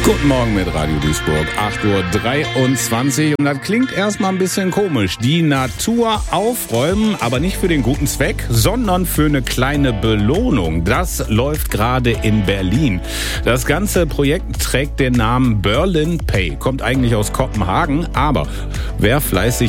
Guten Morgen mit Radio Duisburg, 8:23 Uhr. Und das klingt erstmal ein bisschen komisch. Die Natur aufräumen, aber nicht für den guten Zweck, sondern für eine kleine Belohnung. Das läuft gerade in Berlin. Das ganze Projekt trägt den Namen Berlin Pay. Kommt eigentlich aus Kopenhagen, aber wer fleißig